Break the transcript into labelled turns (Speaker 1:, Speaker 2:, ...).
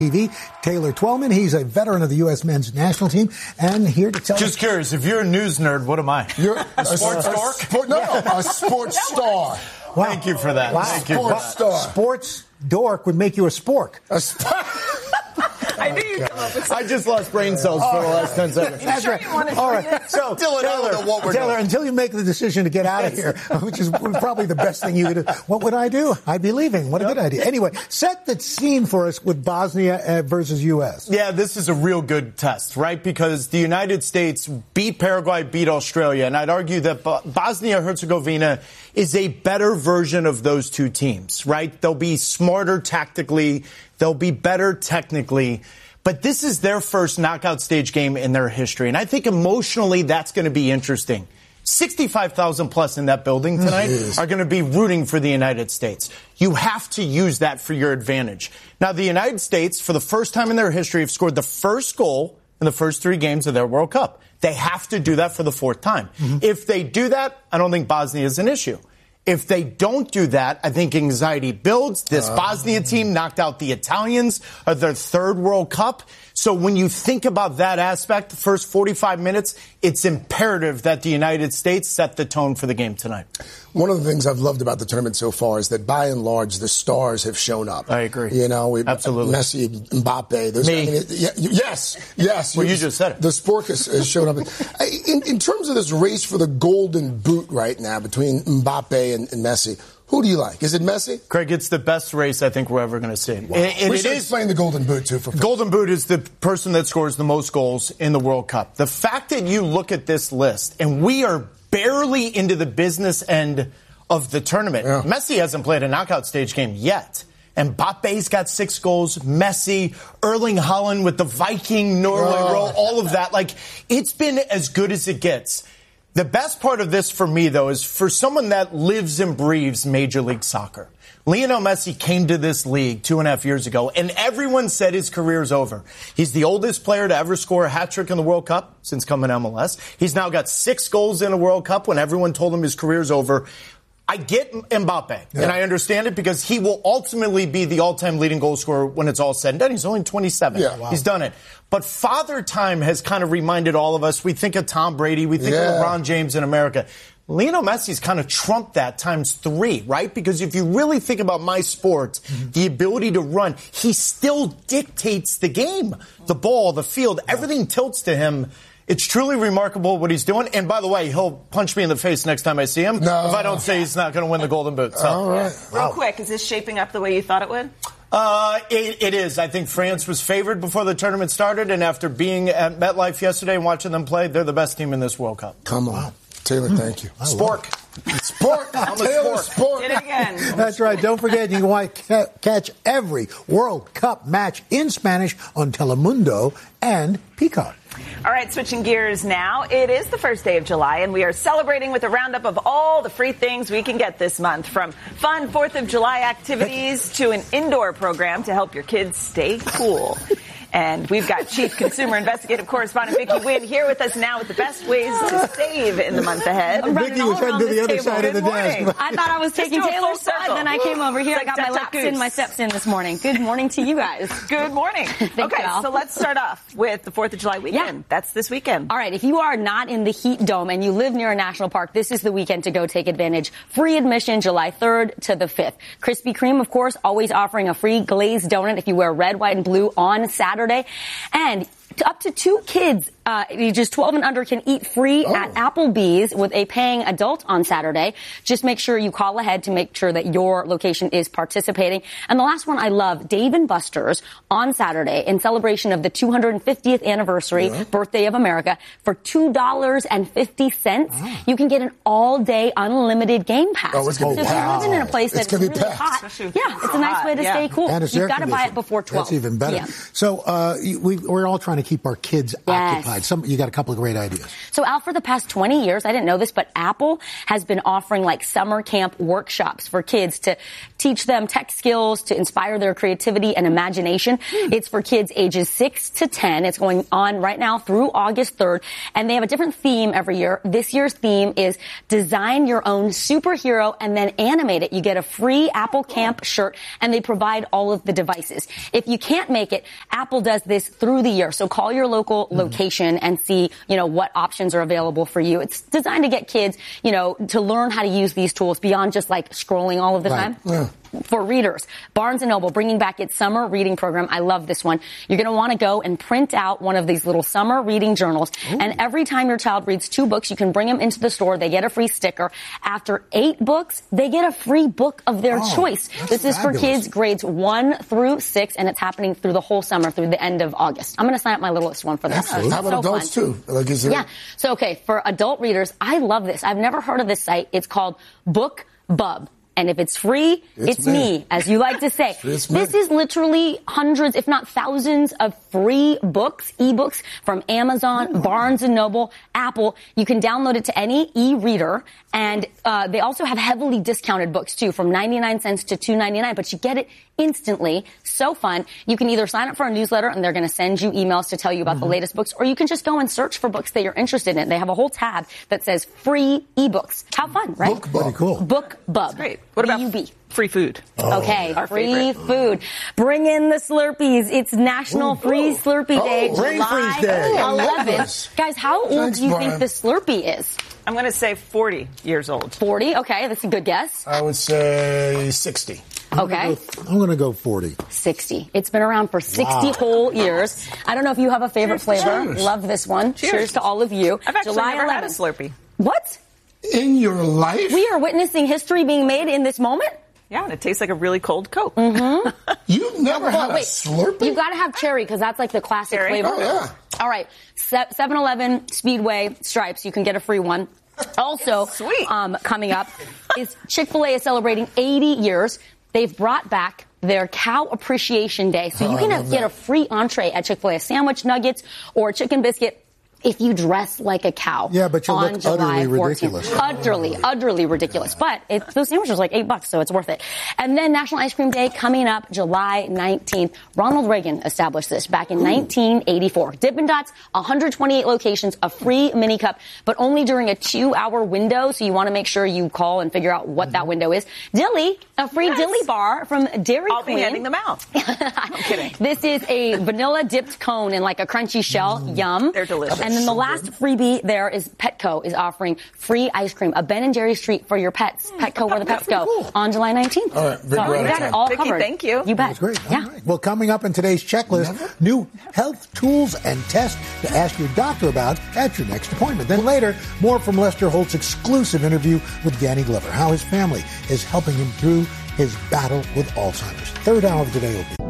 Speaker 1: TV, Taylor Twellman. He's a veteran of the U.S. men's national team and here to tell us.
Speaker 2: Just curious, if you're a news nerd, what am I?
Speaker 3: You're
Speaker 2: a sports dork?
Speaker 3: A sports star.
Speaker 1: Wow.
Speaker 2: Thank you for that.
Speaker 1: Wow.
Speaker 2: Thank you
Speaker 3: Sports star.
Speaker 1: Sports dork would make you a spork.
Speaker 4: I knew you'd come up with something.
Speaker 2: I just lost brain cells for the last 10 seconds.
Speaker 1: That's right. All right. So, Taylor, until you make the decision to get out of here, which is probably the best thing you could do, what would I do? I'd be leaving. What a good idea. Anyway, set the scene for us with Bosnia versus U.S.
Speaker 2: Yeah, this is a real good test, right? Because the United States beat Paraguay, beat Australia, and I'd argue that Bosnia-Herzegovina is a better version of those two teams, right? They'll be smarter tactically. They'll be better technically. But this is their first knockout stage game in their history. And I think emotionally that's going to be interesting. 65,000 plus in that building tonight are going to be rooting for the United States. You have to use that for your advantage. Now, the United States, for the first time in their history, have scored the first goal in the first 3 games of their World Cup. They have to do that for the 4th time. If they do that, I don't think Bosnia is an issue. If they don't do that, I think anxiety builds. This Bosnia team knocked out the Italians of their 3rd World Cup. So when you think about that aspect, the first 45 minutes, it's imperative that the United States set the tone for the game tonight.
Speaker 3: One of the things I've loved about the tournament so far is that, by and large, the stars have shown up.
Speaker 2: I agree.
Speaker 3: You know,
Speaker 2: Absolutely.
Speaker 3: Messi, Mbappe. Yes.
Speaker 2: Well, you just said it.
Speaker 3: The sport has shown up. In terms of this race for the golden boot right now between Mbappe and Messi, who do you like? Is it Messi?
Speaker 2: Craig, it's the best race I think we're ever going to see.
Speaker 3: Wow. We should explain the Golden Boot, too.
Speaker 2: Golden Boot is the person that scores the most goals in the World Cup. The fact that you look at this list, and we are barely into the business end of the tournament. Yeah. Messi hasn't played a knockout stage game yet. And Mbappe's got 6 goals. Messi, Erling Haaland with the Viking Norway roll, all of that. Like, it's been as good as it gets. The best part of this for me, though, is for someone that lives and breathes Major League Soccer. Lionel Messi came to this league 2.5 years ago, and everyone said his career's over. He's the oldest player to ever score a hat-trick in the World Cup since coming to MLS. He's now got 6 goals in a World Cup when everyone told him his career's over. I get Mbappe, and I understand it because he will ultimately be the all-time leading goal scorer when it's all said and done. He's only 27. Yeah, wow. He's done it. But Father Time has kind of reminded all of us, we think of Tom Brady, we think of LeBron James in America. Lionel Messi's kind of trumped that times 3, right? Because if you really think about my sport, the ability to run, he still dictates the game. The ball, the field, everything tilts to him. It's truly remarkable what he's doing. And by the way, he'll punch me in the face next time I see him if I don't say he's not going to win the Golden Boot. So.
Speaker 3: All right.
Speaker 4: Real quick, is this shaping up the way you thought it would?
Speaker 2: It is. I think France was favored before the tournament started, and after being at MetLife yesterday and watching them play, they're the best team in this World Cup.
Speaker 3: Come on. Taylor, thank you.
Speaker 2: Spork.
Speaker 3: Spork. Taylor Spork.
Speaker 4: Did it again.
Speaker 1: That's right. Don't forget, you can catch every World Cup match in Spanish on Telemundo and Peacock.
Speaker 4: All right, switching gears now. It is the first day of July, and we are celebrating with a roundup of all the free things we can get this month, from fun 4th of July activities to an indoor program to help your kids stay cool. And we've got Chief Consumer Investigative Correspondent Vicki Wynn here with us now with the best ways to save in the month ahead.
Speaker 1: Vicki was heading to the other side of the desk.
Speaker 5: I thought I was taking Taylor's side, then I came over here. I got my laps in, my steps in this morning. Good morning to you guys.
Speaker 4: Good morning. Okay, so let's start off with the 4th of July weekend. Yeah. That's this weekend.
Speaker 5: All right, if you are not in the Heat Dome and you live near a national park, this is the weekend to go take advantage. Free admission July 3rd to the 5th. Krispy Kreme, of course, always offering a free glazed donut if you wear red, white, and blue on Saturday. And up to 2 kids, ages 12 and under, can eat free at Applebee's with a paying adult on Saturday. Just make sure you call ahead to make sure that your location is participating. And the last one I love, Dave & Buster's on Saturday in celebration of the 250th anniversary birthday of America. For $2.50, you can get an all-day unlimited game pass.
Speaker 3: Oh, it's going to be
Speaker 5: packed. If you're living in a place that's really
Speaker 3: packed.
Speaker 5: hot, it's a nice way to stay cool.
Speaker 1: And it's
Speaker 5: You've got to buy it before 12.
Speaker 1: That's even better.
Speaker 5: Yeah.
Speaker 1: So we're all trying to to keep our kids occupied. You got a couple of great ideas.
Speaker 5: So, Al, for the past 20 years, I didn't know this, but Apple has been offering like summer camp workshops for kids to teach them tech skills, to inspire their creativity and imagination. It's for kids ages 6 to 10. It's going on right now through August 3rd, and they have a different theme every year. This year's theme is design your own superhero and then animate it. You get a free Apple Camp shirt, and they provide all of the devices. If you can't make it, Apple does this through the year. So call your local location and see, what options are available for you. It's designed to get kids, to learn how to use these tools beyond just like scrolling all of the time. Yeah. For readers, Barnes & Noble bringing back its summer reading program. I love this one. You're going to want to go and print out one of these little summer reading journals. Ooh. And every time your child reads 2 books, you can bring them into the store. They get a free sticker. After 8 books, they get a free book of their choice. This is for kids grades 1 through 6, and it's happening through the whole summer, through the end of August. I'm going to sign up my littlest one for this.
Speaker 3: Absolutely. How about adults too?
Speaker 5: Yeah. So, okay, for adult readers, I love this. I've never heard of this site. It's called BookBub. And if it's free, it's me, as you like to say. This is literally hundreds, if not thousands, of free books, ebooks from Amazon, Barnes & Noble, Apple. You can download it to any e-reader. And they also have heavily discounted books, too, from 99 cents to $2.99. But you get it instantly. So fun. You can either sign up for a newsletter, and they're going to send you emails to tell you about the latest books, or you can just go and search for books that you're interested in. They have a whole tab that says free ebooks. How fun, right?
Speaker 1: BookBub. Cool.
Speaker 5: BookBub.
Speaker 4: That's great. What about free food?
Speaker 5: Okay, free food. Bring in the Slurpees. It's National Free Slurpee Day, July 11th. Guys, how old do you think the Slurpee is?
Speaker 4: I'm going to say 40 years old.
Speaker 5: 40? Okay, that's a good guess.
Speaker 3: I would say 60.
Speaker 5: Okay.
Speaker 1: I'm going to go 40.
Speaker 5: 60. It's been around for 60 whole years. I don't know if you have a favorite flavor.
Speaker 3: Cheers.
Speaker 5: Love this one. Cheers to all of you.
Speaker 4: I've actually
Speaker 5: July
Speaker 4: never
Speaker 5: 11th.
Speaker 4: had a Slurpee.
Speaker 5: What?
Speaker 3: In your life?
Speaker 5: We are witnessing history being made in this moment?
Speaker 4: Yeah, and it tastes like a really cold Coke.
Speaker 3: You've never had a Slurpee?
Speaker 5: You've got to have cherry, because that's like the classic flavor.
Speaker 3: Oh, yeah.
Speaker 5: All right. 7-Eleven, Speedway, Stripes. You can get a free one. Also, coming up is Chick-fil-A is celebrating 80 years. They've brought back their Cow Appreciation Day. So you can get a free entree at Chick-fil-A, a sandwich, nuggets, or a chicken biscuit if you dress like a cow.
Speaker 1: Yeah, but you look utterly ridiculous.
Speaker 5: Utterly ridiculous. But those sandwiches are like $8, so it's worth it. And then National Ice Cream Day coming up July 19th. Ronald Reagan established this back in 1984. Dippin' Dots, 128 locations, a free mini cup, but only during a 2-hour window. So you want to make sure you call and figure out what that window is. Dilly, a free Dilly bar from Dairy Queen.
Speaker 4: I'll be handing them out. I'm kidding.
Speaker 5: This is a vanilla dipped cone in like a crunchy shell. Yum.
Speaker 4: They're delicious.
Speaker 5: And then the last freebie there is Petco is offering free ice cream, a Ben & Jerry's treat for your pets. Petco, where the pets go, on July 19th.
Speaker 3: All right,
Speaker 5: so you got it all
Speaker 4: Vicky,
Speaker 5: covered.
Speaker 4: Thank you.
Speaker 5: You bet.
Speaker 1: That's great.
Speaker 5: Yeah.
Speaker 1: All right. Well, coming up in today's checklist, new health tools and tests to ask your doctor about at your next appointment. Then later, more from Lester Holt's exclusive interview with Danny Glover, how his family is helping him through his battle with Alzheimer's. Third hour of today will be.